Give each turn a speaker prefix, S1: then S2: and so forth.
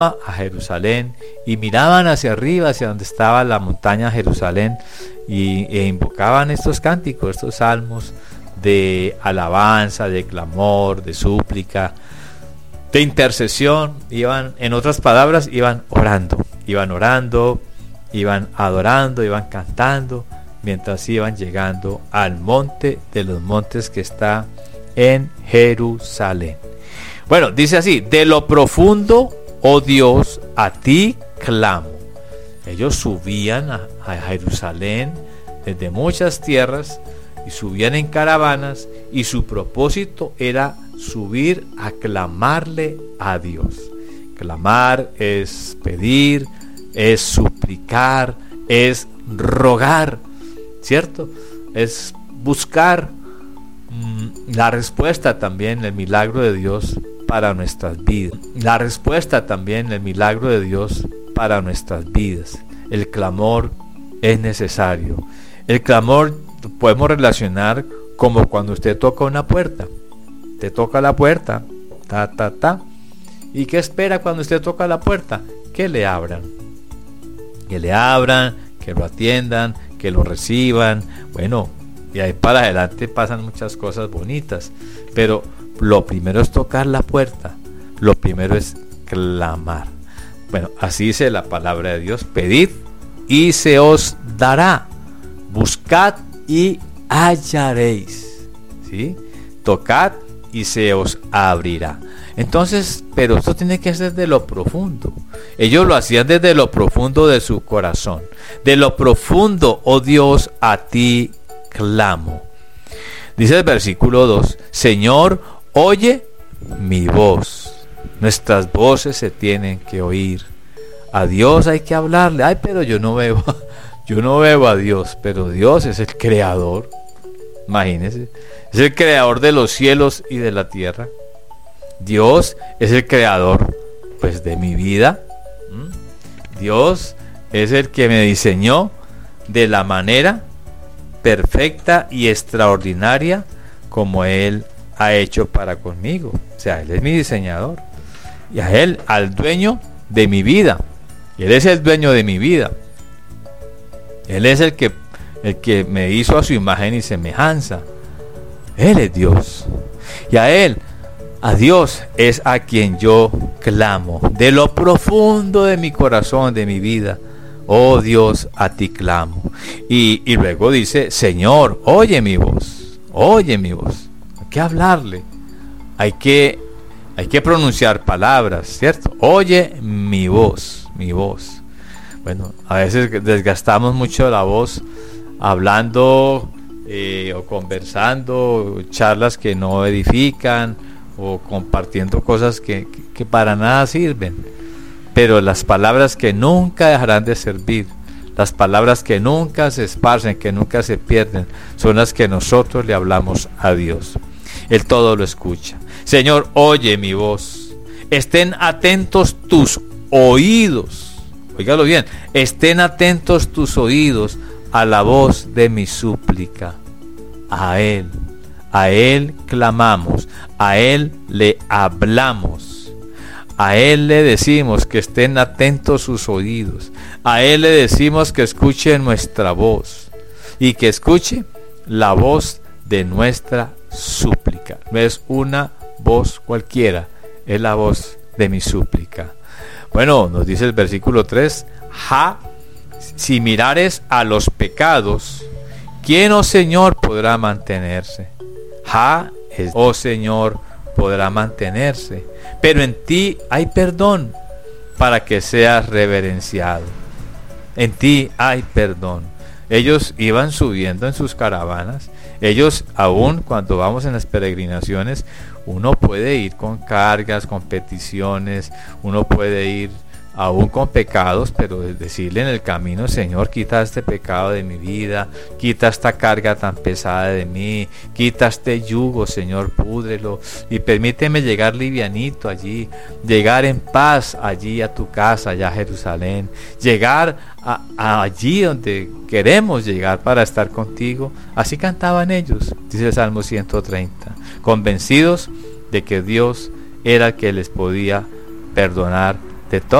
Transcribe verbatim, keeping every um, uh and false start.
S1: a Jerusalén y miraban hacia arriba, hacia donde estaba la montaña Jerusalén, y, e invocaban estos cánticos, estos salmos de alabanza, de clamor, de súplica, de intercesión. Iban, en otras palabras, iban orando, iban orando, iban adorando, iban cantando, mientras iban llegando al monte de los montes que está en Jerusalén. Bueno, dice así: de lo profundo, oh Dios, a ti clamo. Ellos subían a, a Jerusalén desde muchas tierras y subían en caravanas, y su propósito era subir a clamarle a Dios. Clamar es pedir, es suplicar, es rogar, ¿cierto? Es buscar mmm, la respuesta también, el milagro de Dios para nuestras vidas. La respuesta también, el milagro de Dios para nuestras vidas. El clamor es necesario. El clamor podemos relacionar como cuando usted toca una puerta. Te toca la puerta, ta, ta, ta. ¿Y qué espera cuando usted toca la puerta? Que le abran. Que le abran, que lo atiendan, que lo reciban. Bueno, y ahí para adelante pasan muchas cosas bonitas. Pero lo primero es tocar la puerta. Lo primero es clamar. Bueno, así dice la palabra de Dios: pedid y se os dará, buscad y hallaréis, ¿sí? Tocad y se os abrirá. Entonces, pero esto tiene que ser de lo profundo. Ellos lo hacían desde lo profundo de su corazón. De lo profundo, oh Dios, a ti clamo. Dice el versículo dos: Señor, oye mi voz. Nuestras voces se tienen que oír. A Dios hay que hablarle. Ay, pero yo no veo, yo no veo a Dios, pero Dios es el creador. Imagínense, es el creador de los cielos y de la tierra. Dios es el creador, pues, de mi vida. ¿Mm? Dios es el que me diseñó de la manera perfecta y extraordinaria como Él ha hecho para conmigo. O sea, Él es mi diseñador. Y a Él, al dueño de mi vida. Él es el dueño de mi vida. Él es el que, el que me hizo a su imagen y semejanza. Él es Dios. Y a Él, a Dios, es a quien yo clamo. De lo profundo de mi corazón, de mi vida. Oh Dios, a ti clamo. Y, y luego dice: Señor, oye mi voz. Oye mi voz. Hay que hablarle. Hay que, hay que pronunciar palabras, ¿cierto? Oye mi voz, mi voz. Bueno, a veces desgastamos mucho la voz hablando eh, o conversando, charlas que no edifican, o compartiendo cosas que, que, que para nada sirven. Pero las palabras que nunca dejarán de servir, las palabras que nunca se esparcen, que nunca se pierden, son las que nosotros le hablamos a Dios. Él todo lo escucha. Señor, oye mi voz. Estén atentos tus oídos. Óigalo bien. Estén atentos tus oídos a la voz de mi súplica. A Él, a Él clamamos, a Él le hablamos. A Él le decimos que estén atentos sus oídos. A Él le decimos que escuche nuestra voz. Y que escuche la voz de nuestra súplica. No es una voz cualquiera, es la voz de mi súplica. Bueno, nos dice el versículo tres: Ja, si mirares a los pecados, ¿quién, oh Señor, podrá mantenerse? Ja, es, oh Señor, podrá mantenerse. Pero en ti hay perdón para que seas reverenciado. En ti hay perdón. Ellos iban subiendo en sus caravanas. Ellos, aún cuando vamos en las peregrinaciones, uno puede ir con cargas, con peticiones, uno puede ir aún con pecados, pero decirle en el camino: Señor, quita este pecado de mi vida, quita esta carga tan pesada de mí, quita este yugo, Señor, púdrelo, y permíteme llegar livianito allí, llegar en paz allí a tu casa, allá a Jerusalén, llegar a, a allí donde queremos llegar para estar contigo. Así cantaban ellos, dice el Salmo ciento treinta, convencidos de que Dios era el que les podía perdonar de